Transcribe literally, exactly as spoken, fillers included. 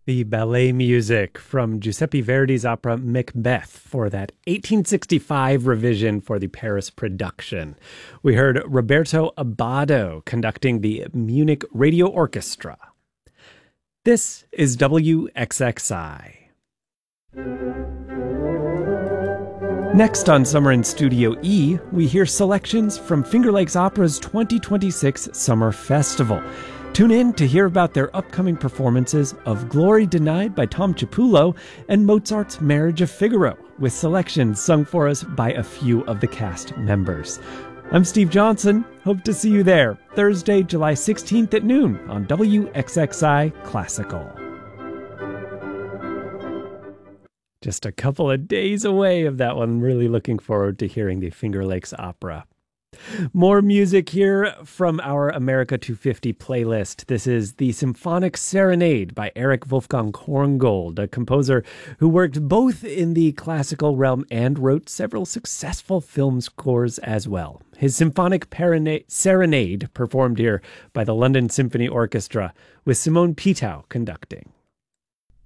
The ballet music from Giuseppe Verdi's opera Macbeth for that eighteen sixty-five revision for the Paris production. We heard Roberto Abbado conducting the Munich Radio Orchestra. This is W X X I. Next on Summer in Studio E, we hear selections from Finger Lakes Opera's twenty twenty-six Summer Festival. Tune in to hear about their upcoming performances of Glory Denied by Tom Chiapullo and Mozart's Marriage of Figaro, with selections sung for us by a few of the cast members. I'm Steve Johnson. Hope to see you there Thursday, July sixteenth at noon on W X X I Classical. Just a couple of days away of that one. Really looking forward to hearing the Finger Lakes Opera. More music here from our America two fifty playlist. This is the Symphonic Serenade by Eric Wolfgang Korngold, a composer who worked both in the classical realm and wrote several successful film scores as well. His Symphonic Perina- Serenade performed here by the London Symphony Orchestra with Simone Pitau conducting.